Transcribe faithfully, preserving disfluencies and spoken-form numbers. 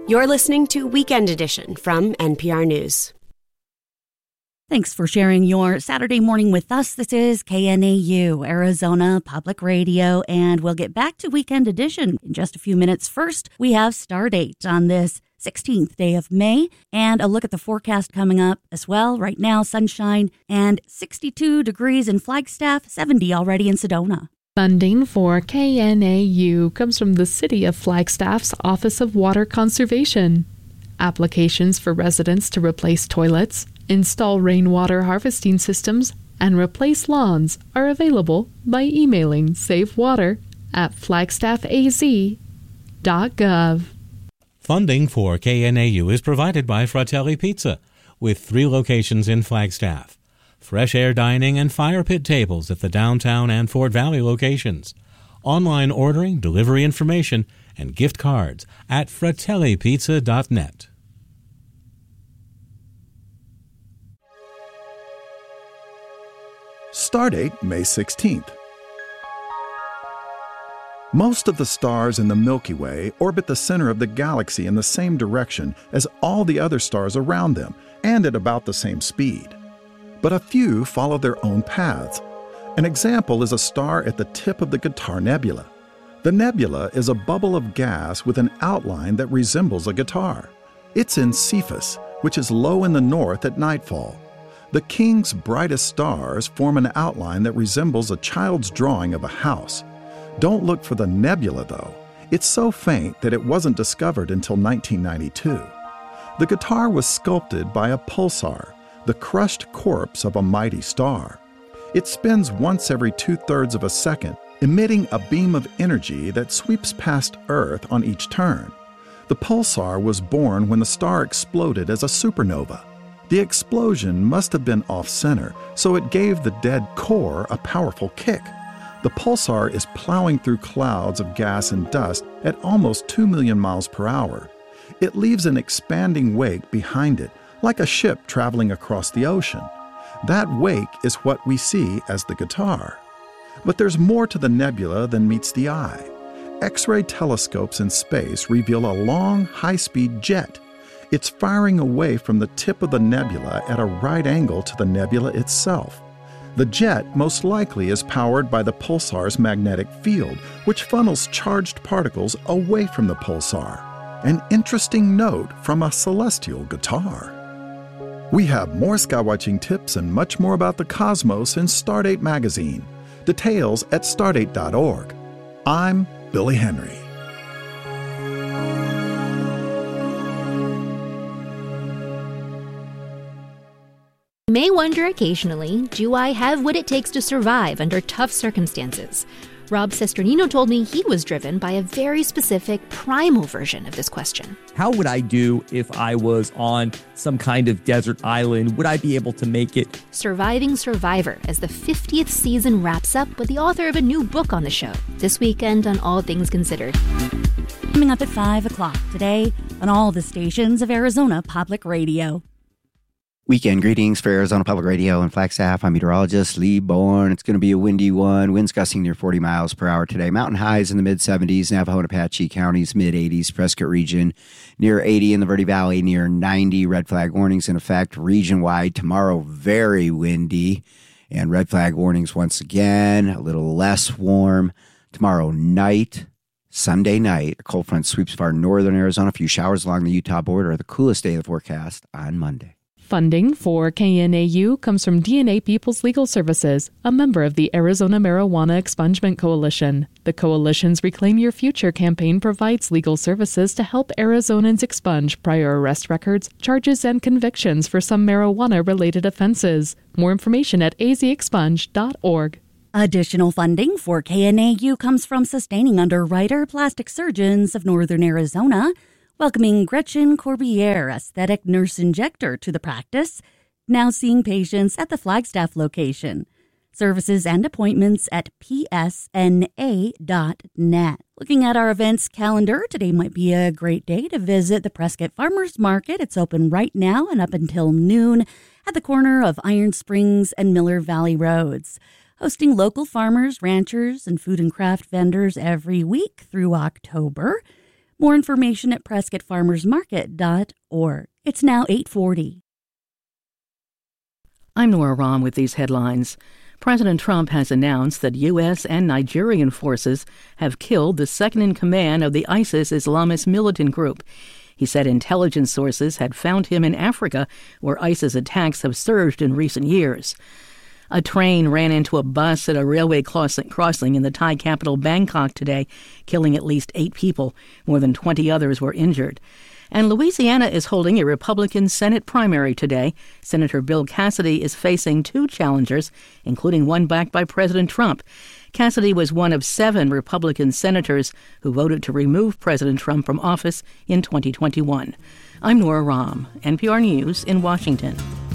You're listening to Weekend Edition from N P R News. Thanks for sharing your Saturday morning with us. This is K N A U, Arizona Public Radio, and we'll get back to Weekend Edition in just a few minutes. First, we have Stardate on this sixteenth day of May, and a look at the forecast coming up as well. Right now, sunshine and sixty-two degrees in Flagstaff, seventy already in Sedona. Funding for K N A U comes from the City of Flagstaff's Office of Water Conservation. Applications for residents to replace toilets, install rainwater harvesting systems, and replace lawns are available by emailing savewater at flagstaff a z dot gov. Funding for K N A U is provided by Fratelli Pizza, with three locations in Flagstaff. Fresh air dining and fire pit tables at the downtown and Fort Valley locations. Online ordering, delivery information, and gift cards at fratelli pizza dot net. Stardate May sixteenth. Most of the stars in the Milky Way orbit the center of the galaxy in the same direction as all the other stars around them, and at about the same speed. But a few follow their own paths. An example is a star at the tip of the Guitar Nebula. The nebula is a bubble of gas with an outline that resembles a guitar. It's in Cephus, which is low in the north at nightfall. The King's brightest stars form an outline that resembles a child's drawing of a house. Don't look for the nebula, though. It's so faint that it wasn't discovered until nineteen ninety-two. The guitar was sculpted by a pulsar, the crushed corpse of a mighty star. It spins once every two-thirds of a second, emitting a beam of energy that sweeps past Earth on each turn. The pulsar was born when the star exploded as a supernova. The explosion must have been off-center, so it gave the dead core a powerful kick. The pulsar is plowing through clouds of gas and dust at almost two million miles per hour. It leaves an expanding wake behind it, like a ship traveling across the ocean. That wake is what we see as the guitar. But there's more to the nebula than meets the eye. X-ray telescopes in space reveal a long, high-speed jet. It's firing away from the tip of the nebula at a right angle to the nebula itself. The jet most likely is powered by the pulsar's magnetic field, which funnels charged particles away from the pulsar. An interesting note from a celestial guitar. We have more skywatching tips and much more about the cosmos in Stardate magazine. Details at stardate dot org. I'm Billy Henry. You may wonder occasionally, do I have what it takes to survive under tough circumstances? Rob Cesternino told me he was driven by a very specific primal version of this question. How would I do if I was on some kind of desert island? Would I be able to make it? Surviving Survivor, as the fiftieth season wraps up with the author of a new book on the show, this weekend on All Things Considered. Coming up at five o'clock today on all the stations of Arizona Public Radio. Weekend greetings for Arizona Public Radio and Flagstaff. I'm meteorologist Lee Bourne. It's going to be a windy one. Winds gusting near forty miles per hour today. Mountain highs in the mid seventies. Navajo and Apache counties mid eighties. Prescott region near eighty. In the Verde Valley near ninety. Red flag warnings in effect region-wide. Tomorrow very windy. And red flag warnings once again. A little less warm. Tomorrow night, Sunday night, a cold front sweeps far northern Arizona. A few showers along the Utah border. The coolest day of the forecast on Monday. Funding for K N A U comes from D N A People's Legal Services, a member of the Arizona Marijuana Expungement Coalition. The coalition's Reclaim Your Future campaign provides legal services to help Arizonans expunge prior arrest records, charges, and convictions for some marijuana-related offenses. More information at a z expunge dot org. Additional funding for K N A U comes from Sustaining Underwriter Plastic Surgeons of Northern Arizona, welcoming Gretchen Corbiere, aesthetic nurse injector, to the practice, now seeing patients at the Flagstaff location. Services and appointments at p s n a dot net. Looking at our events calendar, today might be a great day to visit the Prescott Farmers Market. It's open right now and up until noon at the corner of Iron Springs and Miller Valley Roads, hosting local farmers, ranchers, and food and craft vendors every week through October. More information at prescott farmers market dot org. It's now eight forty. I'm Nora Rahm with these headlines. President Trump has announced that U S and Nigerian forces have killed the second-in-command of the ISIS Islamist militant group. He said intelligence sources had found him in Africa, where ISIS attacks have surged in recent years. A train ran into a bus at a railway crossing in the Thai capital Bangkok today, killing at least eight people. More than twenty others were injured. And Louisiana is holding a Republican Senate primary today. Senator Bill Cassidy is facing two challengers, including one backed by President Trump. Cassidy was one of seven Republican senators who voted to remove President Trump from office in twenty twenty-one. I'm Nora Rahm, N P R News in Washington.